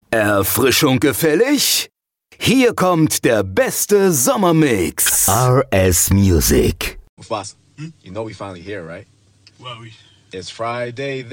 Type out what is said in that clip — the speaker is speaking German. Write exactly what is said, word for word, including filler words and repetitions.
Erfrischung gefällig? Hier kommt der beste Sommermix. R S Music. Mufasa, hmm? You know we finally here, right? Well, we... It's Friday.